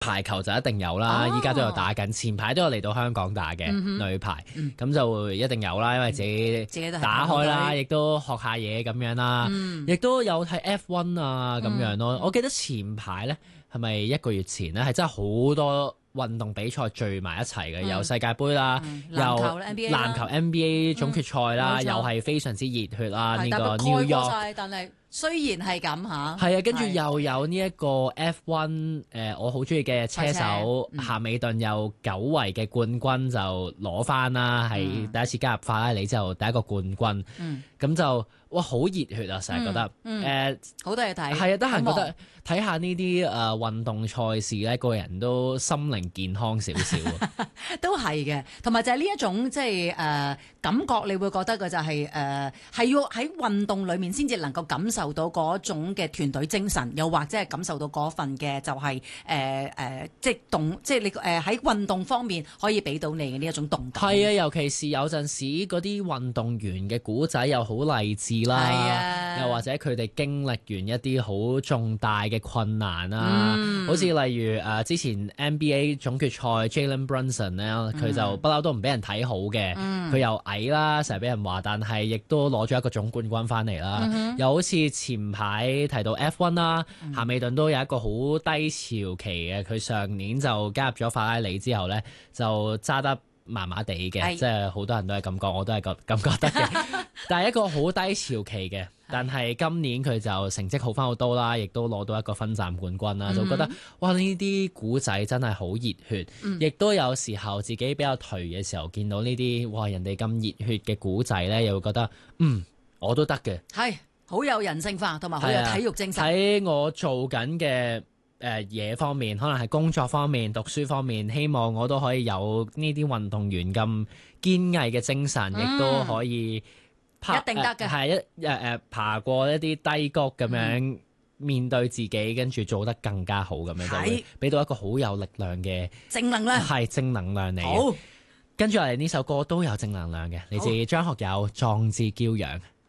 排球就一定有啦，依家都有打緊，前排都有嚟到香港打嘅女排，咁就一定有啦，因為自己打開啦，亦都學下嘢咁樣啦，亦都有睇 F1 啊咁樣咯。我記得前排咧係咪1個月前咧係真係好多運動比賽聚埋一齊嘅，有世界盃啦，又籃球 NBA 總決賽啦，又係非常之熱血啦，呢個 New York。 但係雖然係咁嚇， 係啊，跟住又有呢一個 F1，我好中意嘅車手夏美頓又久違嘅冠軍就攞翻啦，係第一次加入法拉利之後第一個冠軍，咁就哇好熱血啊！成日覺得好多嘢睇， 係啊，得閒覺得睇下呢啲運動賽事咧，個人都心靈健康少少， 都係嘅。同埋就係呢一種即係感覺，你會覺得嘅就係係要喺運動裡面先至能夠感受到嗰種嘅團隊精神，又或者係感受到嗰份嘅就係即係你喺運動方面可以俾到你嘅呢一種動感。 係啊，尤其是有陣時嗰啲運動員嘅古仔又好勵志啦，又或者佢哋經歷完一啲好重大嘅困難啊，好似例如之前 NBA 總決賽 Jalen Brunson 咧，佢就不嬲都唔俾人睇好嘅，佢又矮啦，成日俾人話，但係亦都攞咗一個總冠軍翻嚟啦。又好似前排提到 F1 啦，夏美頓都有一個好低潮期嘅，佢上年就加入咗法拉利之後咧，就揸得麻麻地嘅，即係好多人都係咁講，我都係咁覺得嘅。但係一個好低潮期嘅，但係今年佢就成績好翻好多啦，亦都攞到一個分站冠軍啦，就覺得哇呢啲古仔真係好熱血，亦都有時候自己比較頹嘅時候，見到呢啲哇人哋咁熱血嘅古仔咧，又會覺得我都得嘅， 係好有人性化，同埋好有體育精神。 喺我做緊嘅嘢方面，可能係工作方面、讀書方面，希望我都可以有呢啲運動員咁堅毅嘅精神，亦都可以一定得嘅。 係爬過一啲低谷咁樣，面對自己，跟住做得更加好咁樣，就會俾到一個好有力量嘅正能量， 係正能量嚟嘅。跟住嚟呢首歌都有正能量嘅，嚟自張學友《壯志驕陽》。